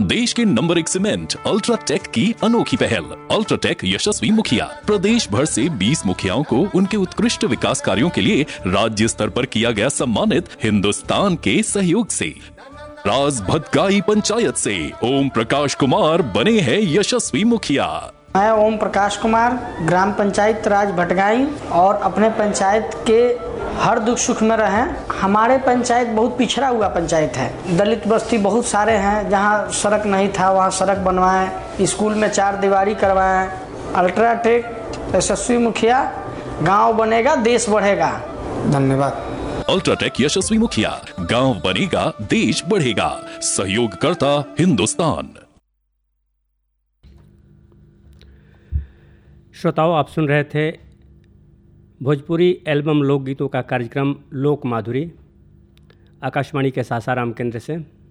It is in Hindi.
देश के नंबर 1 सीमेंट अल्ट्राटेक की अनोखी पहल। अल्ट्राटेक यशस्वी मुखिया प्रदेश भर से 20 मुखियाओं को उनके उत्कृष्ट विकास कार्यों के लिए राज्य स्तर पर किया गया सम्मानित। हिंदुस्तान के सहयोग से राज भटगाई पंचायत से ओम प्रकाश कुमार बने हैं यशस्वी मुखिया। मैं ओम प्रकाश कुमार, ग्राम पंचायत राज भटगाई, और अपने पंचायत के हर दुख सुख में रहें। हमारे पंचायत बहुत पिछड़ा हुआ पंचायत है। दलित बस्ती बहुत सारे हैं, जहां सड़क नहीं था वहां सड़क बनवाएं, स्कूल में 4 दीवारी करवाएं। अल्ट्राटेक यशस्वी मुखिया, गांव बनेगा देश बढ़ेगा। धन्यवाद। अल्ट्राटेक यशस्वी मुखिया, गांव बनेगा देश बढ़ेगा। सहयोगकर्ता हिंदुस्तान। श्रोताओं, आप सुन रहे थे भोजपुरी एल्बम लोकगीतों का कार्यक्रम लोक माधुरी, आकाशवाणी के सासाराम केंद्र से।